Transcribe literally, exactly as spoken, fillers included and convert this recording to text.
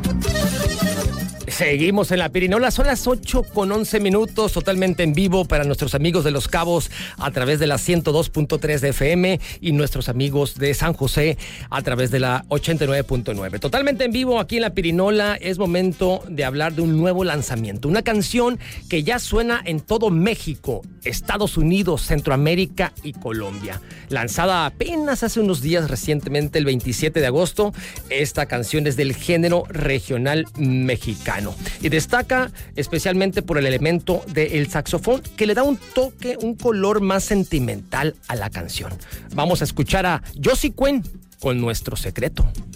Seguimos en la Pirinola, son las ocho con once minutos, totalmente en vivo para nuestros amigos de Los Cabos a través de la ciento dos punto tres de F M y nuestros amigos de San José a través de la ochenta y nueve punto nueve. Totalmente en vivo aquí en la Pirinola, es momento de hablar de un nuevo lanzamiento, una canción que ya suena en todo México, Estados Unidos, Centroamérica y Colombia. Lanzada apenas hace unos días recientemente, el veintisiete de agosto, esta canción es del género regional mexicano. Y destaca especialmente por el elemento del saxofón que le da un toque, un color más sentimental a la canción. Vamos a escuchar a Josie Cuen con Nuestro Secreto.